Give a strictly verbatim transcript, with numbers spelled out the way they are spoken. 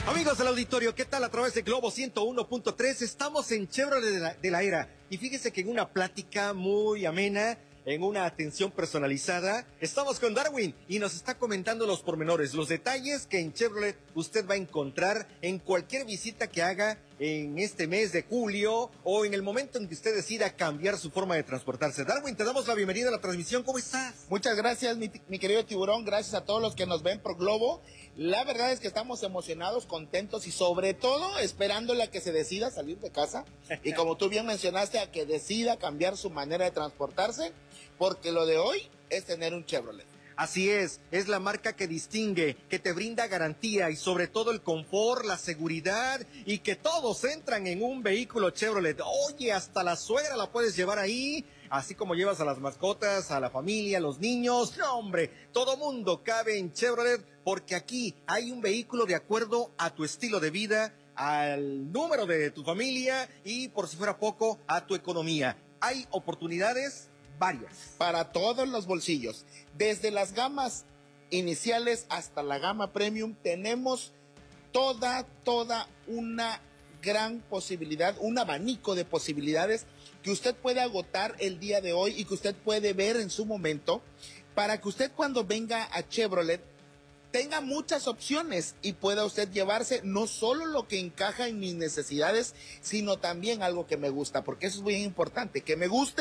Amigos del auditorio, ¿qué tal? A través de Globo ciento uno punto tres, estamos en Chevrolet de la, de la Era. Y fíjese que en una plática muy amena, en una atención personalizada, estamos con Darwin y nos está comentando los pormenores, los detalles que en Chevrolet usted va a encontrar en cualquier visita que haga en este mes de julio o en el momento en que usted decida cambiar su forma de transportarse. Darwin, te damos la bienvenida a la transmisión. ¿Cómo estás? Muchas gracias, mi, mi querido Tiburón. Gracias a todos los que nos ven por Globo. La verdad es que estamos emocionados, contentos y sobre todo esperándole a que se decida salir de casa. Y como tú bien mencionaste, a que decida cambiar su manera de transportarse, porque lo de hoy es tener un Chevrolet. Así es, es la marca que distingue, que te brinda garantía y sobre todo el confort, la seguridad y que todos entran en un vehículo Chevrolet. Oye, hasta la suegra la puedes llevar ahí, así como llevas a las mascotas, a la familia, a los niños. No, hombre, todo mundo cabe en Chevrolet porque aquí hay un vehículo de acuerdo a tu estilo de vida, al número de tu familia y, por si fuera poco, a tu economía. Hay oportunidades varias. Para todos los bolsillos. Desde las gamas iniciales hasta la gama premium tenemos toda, toda una gran posibilidad, un abanico de posibilidades que usted puede agotar el día de hoy y que usted puede ver en su momento para que usted cuando venga a Chevrolet tenga muchas opciones y pueda usted llevarse no solo lo que encaja en mis necesidades, sino también algo que me gusta, porque eso es muy importante, que me guste